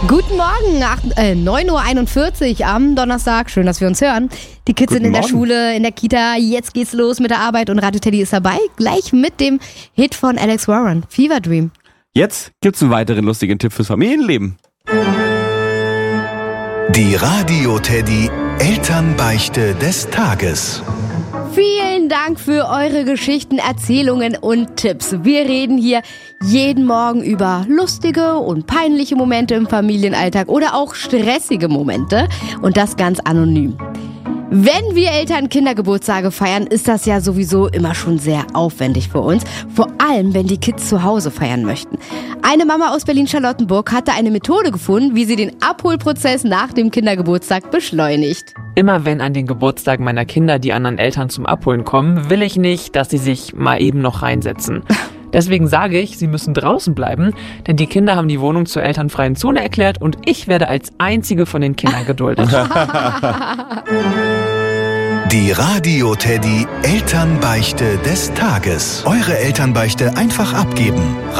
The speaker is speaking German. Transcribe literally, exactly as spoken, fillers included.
Guten Morgen, acht, äh, neun Uhr einundvierzig am Donnerstag. Schön, dass wir uns hören. Die Kids Guten sind in der Morgen. Schule, in der Kita. Jetzt geht's los mit der Arbeit und Radio Teddy ist dabei. Gleich mit dem Hit von Alex Warren, Fever Dream. Jetzt gibt's einen weiteren lustigen Tipp fürs Familienleben. Die Radio Teddy Elternbeichte des Tages. Vielen Dank für eure Geschichten, Erzählungen und Tipps. Wir reden hier jeden Morgen über lustige und peinliche Momente im Familienalltag oder auch stressige Momente und das ganz anonym. Wenn wir Eltern Kindergeburtstage feiern, ist das ja sowieso immer schon sehr aufwendig für uns. Vor allem, wenn die Kids zu Hause feiern möchten. Eine Mama aus Berlin-Charlottenburg hatte eine Methode gefunden, wie sie den Abholprozess nach dem Kindergeburtstag beschleunigt. Immer wenn an den Geburtstagen meiner Kinder die anderen Eltern zum Abholen kommen, will ich nicht, dass sie sich mal eben noch reinsetzen. Deswegen sage ich, sie müssen draußen bleiben, denn die Kinder haben die Wohnung zur elternfreien Zone erklärt und ich werde als einzige von den Kindern geduldet. Die Radio Teddy Elternbeichte des Tages. Eure Elternbeichte einfach abgeben.